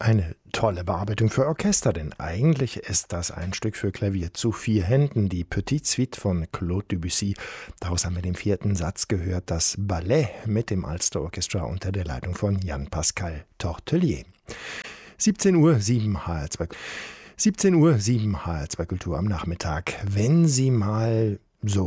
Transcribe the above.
Eine tolle Bearbeitung für Orchester, denn eigentlich ist das ein Stück für Klavier zu 4 Händen, die Petite Suite von Claude Debussy. Daraus haben wir den 4. Satz gehört, das Ballett mit dem Ulster Orchestra unter der Leitung von Jan-Pascal Tortelier. 17:07 HR2. 17:07 HR2 Kultur am Nachmittag. Wenn Sie mal so